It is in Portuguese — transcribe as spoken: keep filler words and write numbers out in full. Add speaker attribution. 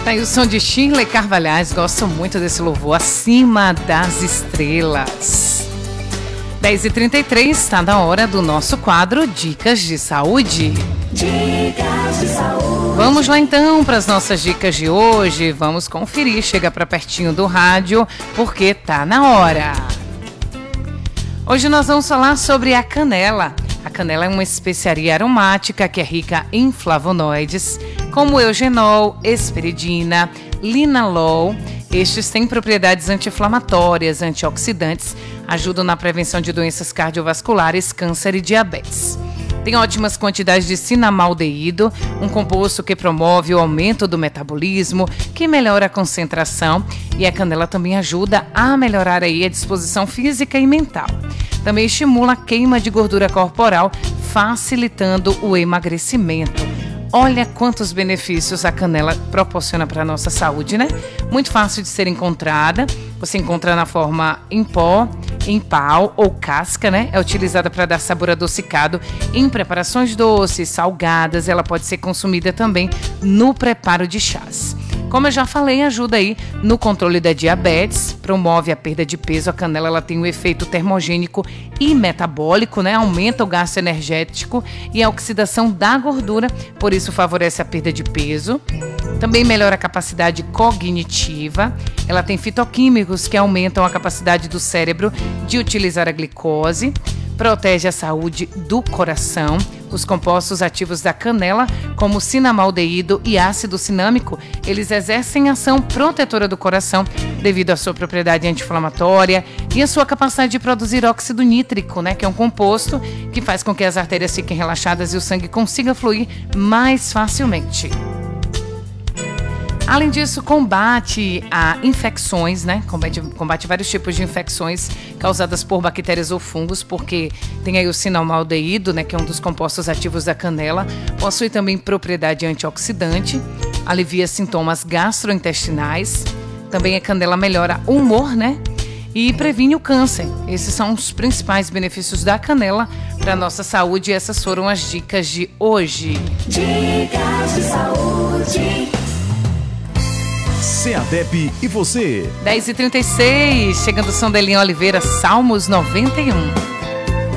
Speaker 1: Tá aí o som de Shirley Carvalhais, gosto muito desse louvor, Acima das Estrelas. dez e trinta e três, está na hora do nosso quadro Dicas de Saúde.
Speaker 2: Dicas de saúde.
Speaker 1: Vamos lá então para as nossas dicas de hoje. Vamos conferir, chega para pertinho do rádio, porque tá na hora. Hoje nós vamos falar sobre a canela. A canela é uma especiaria aromática que é rica em flavonoides, como eugenol, hesperidina, linalol. Estes têm propriedades anti-inflamatórias, antioxidantes, ajudam na prevenção de doenças cardiovasculares, câncer e diabetes. Tem ótimas quantidades de cinamaldeído, um composto que promove o aumento do metabolismo, que melhora a concentração, e a canela também ajuda a melhorar aí a disposição física e mental. Também estimula a queima de gordura corporal, facilitando o emagrecimento. Olha quantos benefícios a canela proporciona para a nossa saúde, né? Muito fácil de ser encontrada. Você encontra na forma em pó, em pau ou casca, né? É utilizada para dar sabor adocicado em preparações doces, salgadas. Ela pode ser consumida também no preparo de chás. Como eu já falei, ajuda aí no controle da diabetes, promove a perda de peso. A canela ela tem um efeito termogênico e metabólico, né? Aumenta o gasto energético e a oxidação da gordura, por isso favorece a perda de peso. Também melhora a capacidade cognitiva. Ela tem fitoquímicos que aumentam a capacidade do cérebro de utilizar a glicose. Protege a saúde do coração. Os compostos ativos da canela, como cinamaldeído e ácido cinâmico, eles exercem ação protetora do coração devido à sua propriedade anti-inflamatória e a sua capacidade de produzir óxido nítrico, né, que é um composto que faz com que as artérias fiquem relaxadas e o sangue consiga fluir mais facilmente. Além disso, combate a infecções, né? Combate, combate vários tipos de infecções causadas por bactérias ou fungos, porque tem aí o cinamaldeído, né? Que é um dos compostos ativos da canela. Possui também propriedade antioxidante, alivia sintomas gastrointestinais. Também a canela melhora o humor, né? E previne o câncer. Esses são os principais benefícios da canela para a nossa saúde. E essas foram as dicas de hoje.
Speaker 2: Dicas de saúde.
Speaker 3: SEADEP e você.
Speaker 1: dez e trinta e seis, chegando o som da Elinha Oliveira, Salmos noventa e um.